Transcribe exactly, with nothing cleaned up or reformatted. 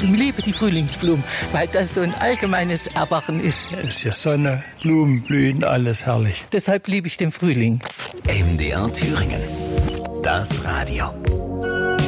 liebe die Frühlingsblumen, weil das so ein allgemeines Erwachen ist. Es ist ja Sonne, Blumen, Blühen, alles herrlich. Deshalb liebe ich den Frühling. M D R Thüringen. Das Radio.